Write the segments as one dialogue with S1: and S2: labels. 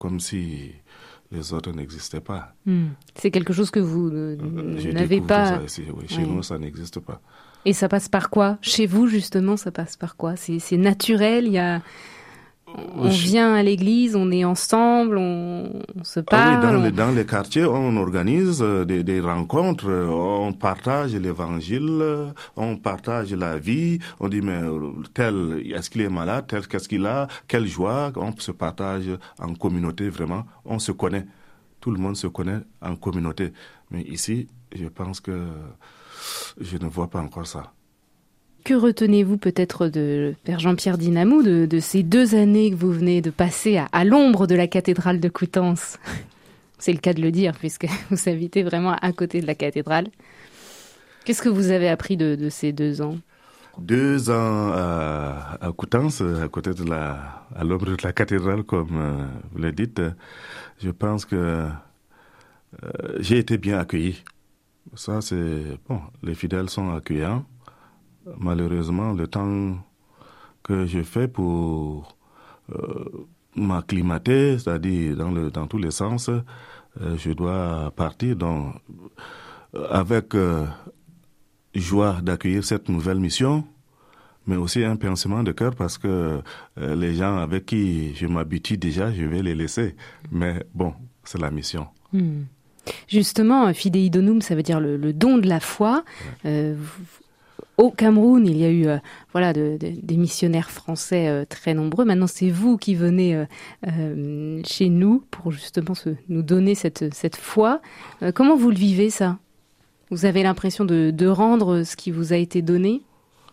S1: comme si les autres n'existaient pas.
S2: C'est quelque chose que vous n'avez pas...
S1: Chez nous, ça n'existe pas.
S2: Et ça passe par quoi? Chez vous, justement, ça passe par quoi? C'est naturel, on vient à l'église, on est ensemble, on se parle.
S1: Oui, dans les quartiers, on organise des rencontres, on partage l'évangile, on partage la vie, on dit mais tel, est-ce qu'il est malade, tel, qu'est-ce qu'il a, quelle joie, on se partage en communauté vraiment, on se connaît, tout le monde se connaît en communauté. Mais ici, je pense que je ne vois pas encore ça.
S2: Que retenez-vous peut-être de Père Jean-Pierre Dinamou, de ces 2 années que vous venez de passer à l'ombre de la cathédrale de Coutances? C'est le cas de le dire, puisque vous habitez vraiment à côté de la cathédrale. Qu'est-ce que vous avez appris de ces 2 ans?
S1: 2 ans à Coutances, à côté à l'ombre de la cathédrale, comme vous le dites. Je pense que j'ai été bien accueilli. Ça, c'est bon. Les fidèles sont accueillants. Malheureusement, le temps que je fais pour m'acclimater, c'est-à-dire dans tous les sens, je dois partir avec joie d'accueillir cette nouvelle mission, mais aussi un pincement de cœur parce que les gens avec qui je m'habitue déjà, je vais les laisser. Mais bon, c'est la mission.
S2: Justement, Fidei Donum, ça veut dire le don de la foi. Au Cameroun, il y a eu des missionnaires français très nombreux. Maintenant, c'est vous qui venez chez nous pour justement nous donner cette foi. Comment vous le vivez, ça? Vous avez l'impression de rendre ce qui vous a été donné?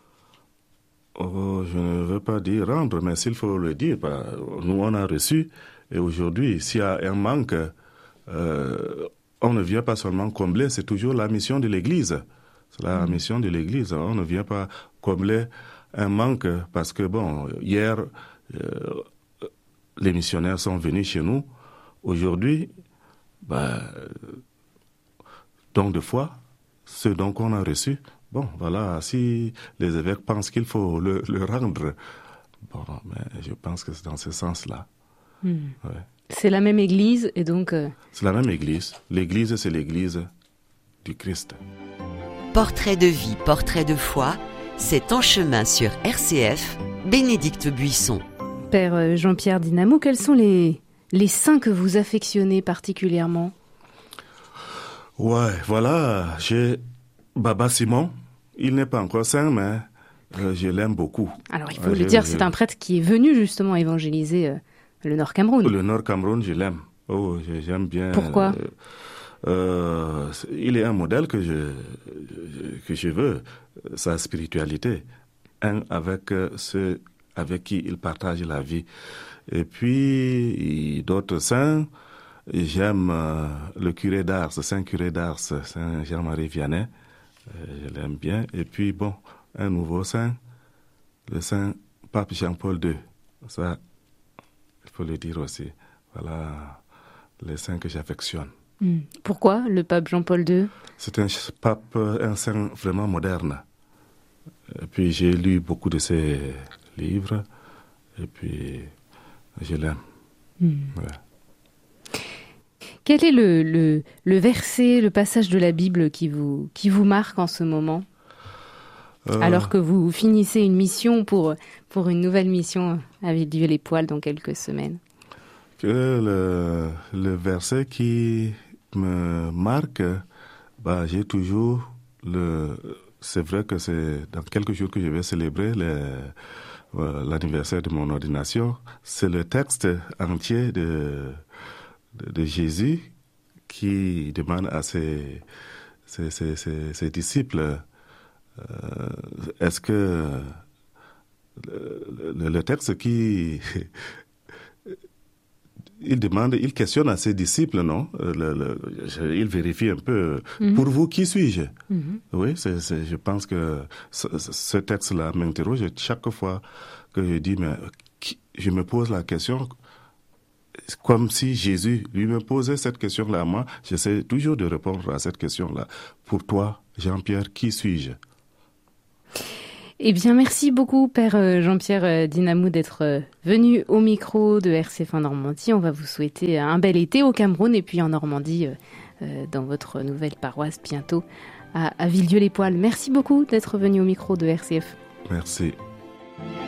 S1: Oh, je ne veux pas dire rendre, mais s'il faut le dire, nous on a reçu. Et aujourd'hui, s'il y a un manque, on ne vient pas seulement combler, c'est toujours la mission de l'Église. C'est la mission de l'Église. On ne vient pas combler un manque parce que, hier, les missionnaires sont venus chez nous. Aujourd'hui, don de foi, ce don qu'on a reçu, si les évêques pensent qu'il faut le rendre, mais je pense que c'est dans ce sens-là. Ouais.
S2: C'est la même Église et donc...
S1: C'est la même Église. L'Église, c'est l'Église du Christ.
S3: Portrait de vie, portrait de foi, c'est En chemin sur RCF, Bénédicte Buisson.
S2: Père Jean-Pierre Dinamou, quels sont les saints que vous affectionnez particulièrement?
S1: Ouais, voilà, j'ai Baba Simon. Il n'est pas encore saint, mais je l'aime beaucoup.
S2: Alors, il faut le dire, c'est un prêtre qui est venu justement évangéliser le Nord Cameroun.
S1: Le Nord Cameroun, je l'aime. Oh, j'aime bien.
S2: Pourquoi?
S1: Il est un modèle que je veux, sa spiritualité, avec ceux avec qui il partage la vie. Et puis, d'autres saints, j'aime le curé d'Ars, Saint curé d'Ars, Saint Jean-Marie Vianney, je l'aime bien. Et puis, un nouveau saint, le Saint Pape Jean-Paul II, ça, il faut le dire aussi. Voilà les saints que j'affectionne.
S2: Pourquoi le pape Jean-Paul II?
S1: C'est un saint vraiment moderne. Et puis j'ai lu beaucoup de ses livres et puis je l'aime. Ouais.
S2: Quel est le verset, le passage de la Bible qui vous marque en ce moment? Alors que vous finissez une mission pour une nouvelle mission avec Vieux-les-Poils dans quelques semaines.
S1: Le verset qui me marque, j'ai toujours c'est vrai que c'est dans quelques jours que je vais célébrer l'anniversaire de mon ordination. C'est le texte entier de Jésus qui demande à ses disciples, est-ce que le texte qui il questionne à ses disciples, non? Il vérifie un peu. Pour vous, qui suis-je? Oui, je pense que ce texte-là m'interroge chaque fois que je dis, mais je me pose la question, comme si Jésus lui me posait cette question-là à moi. J'essaie toujours de répondre à cette question-là. Pour toi, Jean-Pierre, qui suis-je?
S2: Eh bien, merci beaucoup, Père Jean-Pierre Dinamou, d'être venu au micro de RCF en Normandie. On va vous souhaiter un bel été au Cameroun et puis en Normandie, dans votre nouvelle paroisse bientôt à Villedieu-les-Poêles. Merci beaucoup d'être venu au micro de RCF.
S1: Merci.